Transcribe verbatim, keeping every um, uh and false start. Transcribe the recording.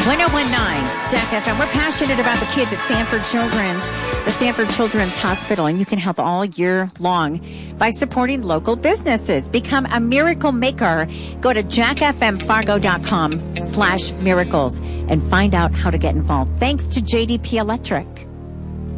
ten nineteen Jack F M. We're passionate about the kids at Sanford Children's, the Sanford Children's Hospital, and you can help all year long by supporting local businesses. Become a miracle maker. Go to jackfmfargo.com slash miracles and find out how to get involved. Thanks to J D P Electric.